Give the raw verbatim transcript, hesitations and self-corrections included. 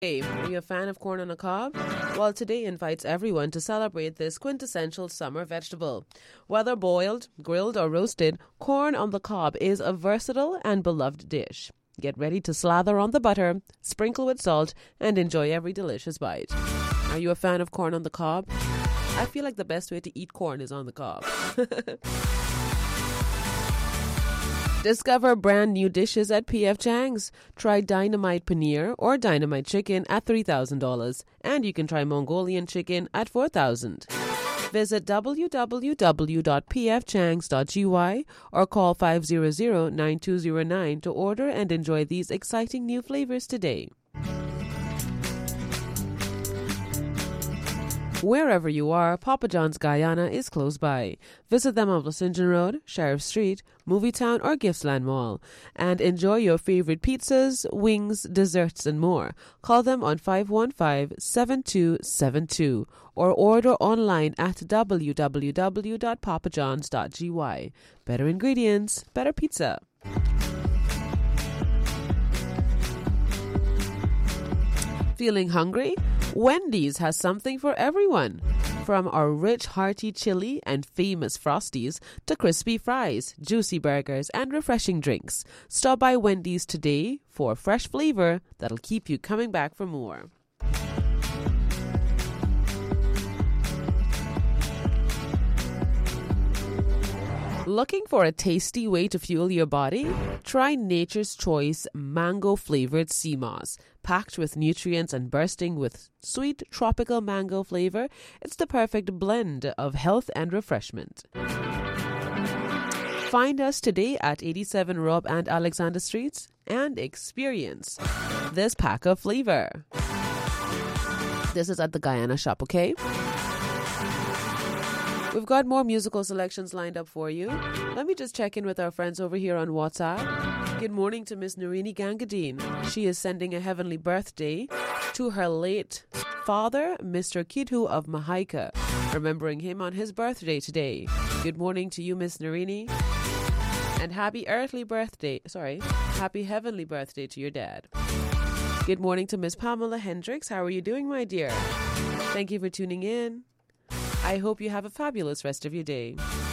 Hey, are you a fan of corn on the cob? Well, today invites everyone to celebrate this quintessential summer vegetable. Whether boiled, grilled, or roasted, corn on the cob is a versatile and beloved dish. Get ready to slather on the butter, sprinkle with salt, and enjoy every delicious bite. Are you a fan of corn on the cob? I feel like the best way to eat corn is on the cob. Discover brand new dishes at P F Chang's. Try Dynamite Paneer or Dynamite Chicken at three thousand dollars, and you can try Mongolian Chicken at four thousand dollars. Visit w w w dot p f changs dot g y or call five hundred, nine two zero nine to order and enjoy these exciting new flavors today. Wherever you are, Papa John's Guyana is close by. Visit them on St. John Road, Sheriff Street, Movietown, or Giftsland Mall, and enjoy your favorite pizzas, wings, desserts, and more. Call them on five one five, seven two seven two or order online at w w w dot papa johns dot g y. Better ingredients, better pizza. Feeling hungry? Wendy's has something for everyone. From our rich, hearty chili and famous Frosties to crispy fries, juicy burgers, and refreshing drinks. Stop by Wendy's today for fresh flavor that'll keep you coming back for more. Looking for a tasty way to fuel your body? Try Nature's Choice mango-flavored sea moss. Packed with nutrients and bursting with sweet tropical mango flavor, it's the perfect blend of health and refreshment. Find us today at eighty-seven Rob and Alexander Streets and experience this pack of flavor. This is at the Guyana shop, okay? We've got more musical selections lined up for you. Let me just check in with our friends over here on WhatsApp. Good morning to Miss Narini Gangadine. She is sending a heavenly birthday to her late father, Mister Kidhu of Mahaika, remembering him on his birthday today. Good morning to you, Miss Narini. And happy earthly birthday, sorry, happy heavenly birthday to your dad. Good morning to Miss Pamela Hendricks. How are you doing, my dear? Thank you for tuning in. I hope you have a fabulous rest of your day.